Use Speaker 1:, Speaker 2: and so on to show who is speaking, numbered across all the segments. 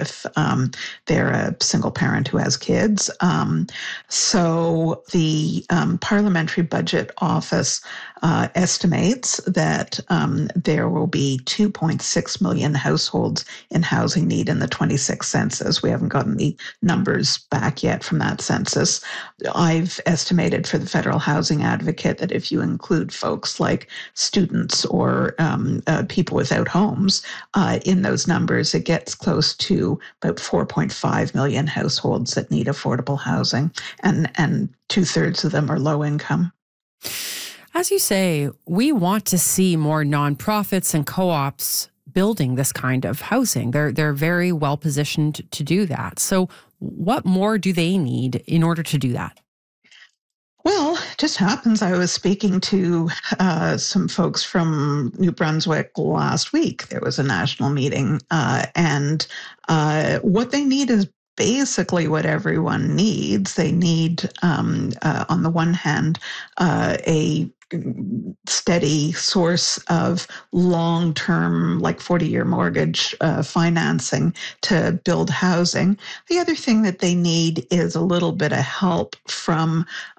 Speaker 1: if they're a single parent who has kids. So the Parliamentary Budget Office estimates that there will be 2.6 million households in housing need in the 26 census. We haven't gotten the numbers back yet from that census. I've estimated for the Federal Housing Advocate that if you include folks like students or people without homes in those numbers, it gets close to about 4.5 million households that need affordable housing, and 2/3 of them are low income.
Speaker 2: As you say, we want to see more nonprofits and co-ops building this kind of housing. They're very well positioned to do that. So what more do they need in order to do that?
Speaker 1: Well, it just happens I was speaking to some folks from New Brunswick last week. There was a national meeting, and what they need is basically what everyone needs. They need, on the one hand, a steady source of long-term, like 40-year mortgage financing to build housing. The other thing that they need is a little bit of help from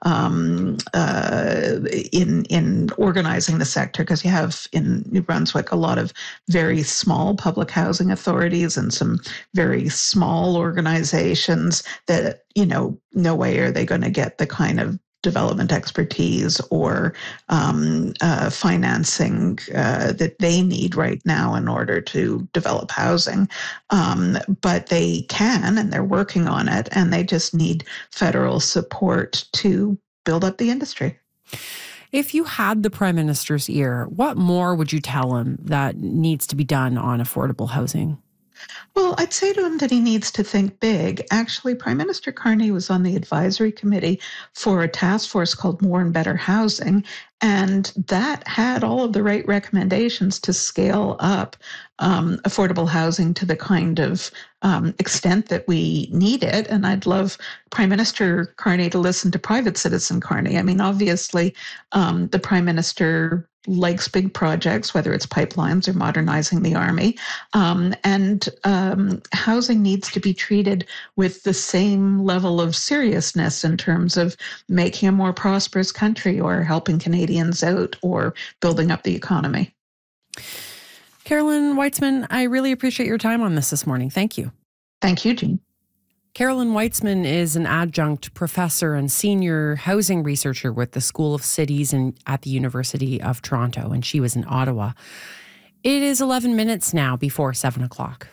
Speaker 1: in organizing the sector, because you have in New Brunswick a lot of very small public housing authorities and some very small organizations that, no way are they going to get the kind of development expertise or financing that they need right now in order to develop housing. But they can, and they're working on it, and they just need federal support to build up the industry.
Speaker 2: If you had the Prime Minister's ear, what more would you tell him that needs to be done on affordable housing?
Speaker 1: Well, I'd say to him that he needs to think big. Actually, Prime Minister Carney was on the advisory committee for a task force called More and Better Housing, and that had all of the right recommendations to scale up affordable housing to the kind of extent that we need it. And I'd love Prime Minister Carney to listen to private citizen Carney. I mean, obviously, the Prime Minister likes big projects, whether it's pipelines or modernizing the army. And housing needs to be treated with the same level of seriousness in terms of making a more prosperous country or helping Canadians out or building up the economy.
Speaker 2: Carolyn Weitzman, I really appreciate your time on this morning. Thank you.
Speaker 1: Thank you, Jean.
Speaker 2: Carolyn Weitzman is an adjunct professor and senior housing researcher with the School of Cities at the University of Toronto, and she was in Ottawa. It is 11 minutes now before 7 o'clock.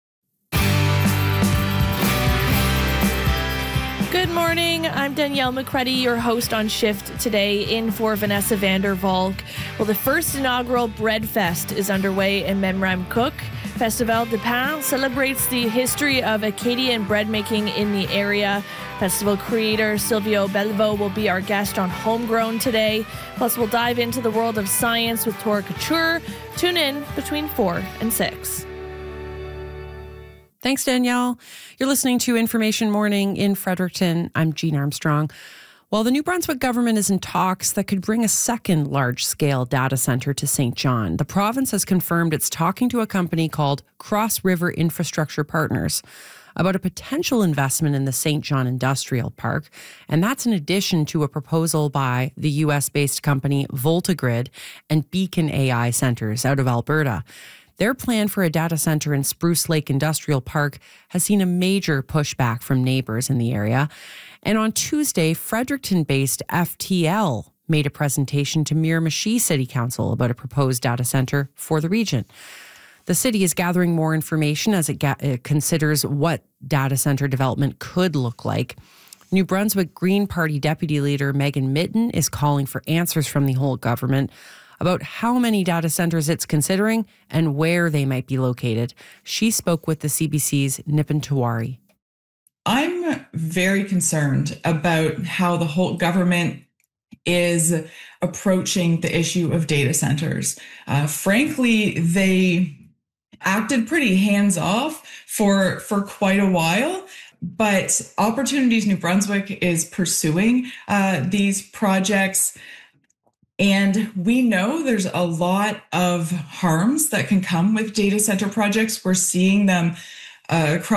Speaker 3: Good morning. I'm Danielle McCreddy, your host on Shift today, in for Vanessa Vander Valk. Well, the first inaugural Bread Fest is underway in Memramcook. Festival de Pain celebrates the history of Acadian bread making in the area. Festival creator Silvio Belvo will be our guest on Homegrown today. Plus, we'll dive into the world of science with Tora Couture. Tune in between 4 and 6.
Speaker 2: Thanks, Danielle. You're listening to Information Morning in Fredericton. I'm Jean Armstrong. Well, the New Brunswick government is in talks that could bring a second large-scale data centre to St. John. The province has confirmed it's talking to a company called Cross River Infrastructure Partners about a potential investment in the St. John Industrial Park, and that's in addition to a proposal by the US-based company VoltaGrid and Beacon AI Centres out of Alberta. Their plan for a data center in Spruce Lake Industrial Park has seen a major pushback from neighbors in the area. And on Tuesday, Fredericton-based FTL made a presentation to Miramichi City Council about a proposed data center for the region. The city is gathering more information as it considers what data center development could look like. New Brunswick Green Party Deputy Leader Megan Mitten is calling for answers from the whole government about how many data centers it's considering and where they might be located. She spoke with the CBC's Nipin Tiwari.
Speaker 4: I'm very concerned about how the whole government is approaching the issue of data centers. Frankly, they acted pretty hands-off for quite a while. But Opportunities New Brunswick is pursuing these projects. And we know there's a lot of harms that can come with data center projects. We're seeing them across